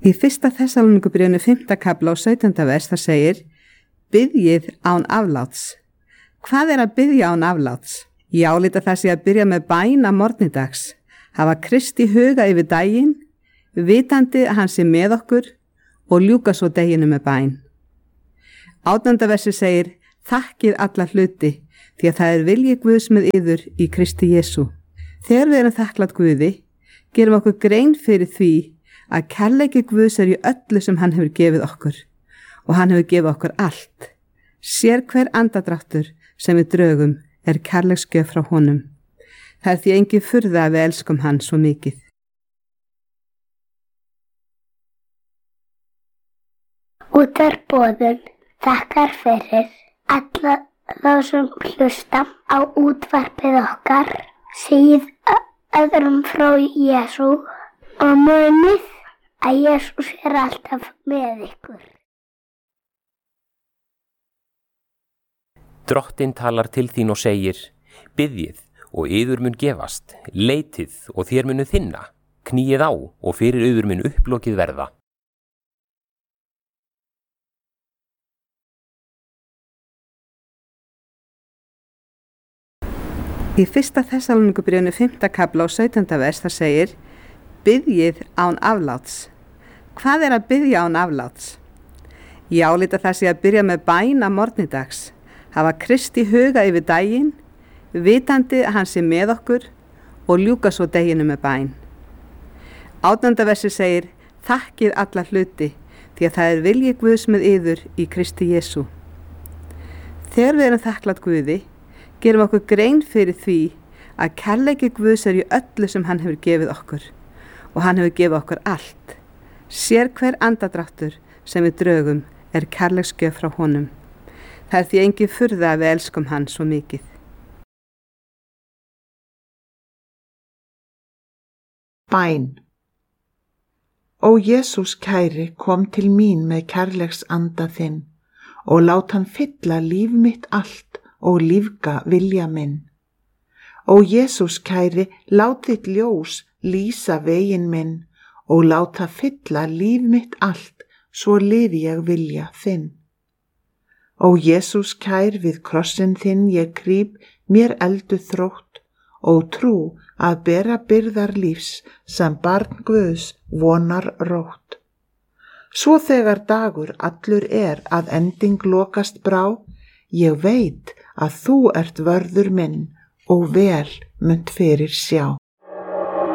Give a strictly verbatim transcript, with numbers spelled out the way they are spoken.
Í fyrsta Þessalóníkubréfinu fimmta kafla og sautjánda vers það segir: Biðjið án afláts. Hvað er að biðja án afláts? Ég álíta það sé að byrja með bæn að morgnidags, hafa Kristi huga yfir daginn, vitandi að hann sé með okkur og ljúka svo deginu með bæn. Átjánda versi segir: Þakkið alla hluti, því að það er vilji Guðs með yður í Kristi Jesú. Þegar við erum þakklátt Guði, gerum okkur grein fyrir því að kærleiki Guðs er í öllu sem hann hefur gefið okkur og hann hefur gefið okkur allt. Sér hver andadráttur sem við drögum er kærleiksgjöf frá honum. Það er því engin furða að við elskum hann svo mikið. Útvarpsboðun þakkar fyrir alla þá sem hlusta á útvarpið okkar, segið öðrum frá Jesú og munið að Jesús er alltaf með ykkur. Drottinn talar til þín og segir: Biðjið og yður mun gefast, leitið og þér munu þinna, kníið á og fyrir yður mun upplokið verða. Í fyrsta Þessalóníkubréfinu fimmta kafla og sautjánda vers það segir: Biðjið án afláts. Hvað er að biðja án afláts? Ég álíta það sé að byrja með bæn að morgnidags, hafa Kristi huga yfir daginn, vitandi að hann sé með okkur og ljúka svo deginu með bæn. Átjánda versi segir: Þakkið alla hluti, því að það er vilji Guðs með yður í Kristi Jesú. Þegar við erum þakklátt Guði, gerum okkur grein fyrir því að kærleiki Guðs er í öllu sem hann hefur gefið okkur og hann hefur gefið okkur allt. Sér hver andadráttur sem við drögum er kærleiksgjöf frá honum. Það er því engin furða að við elskum hann svo mikið. Bæn. Ó Jesús kæri, kom til mín með kærleiks anda þinn og lát hann fylla líf mitt allt og lífga vilja minn. Ó Jesús kæri, lát þitt ljós lýsa veginn minn og lát það fylla líf mitt allt, svo lifi ég vilja þinn. Ó Jesús kær, við krossinn þinn ég krýp mér eldu þrótt og trú að bera byrðar lífs sem barn Guðs vonar rótt. Svo þegar dagur allur er að ending lokast brá, ég veit að þú ert vörður minn og vel munt fyrir sjá.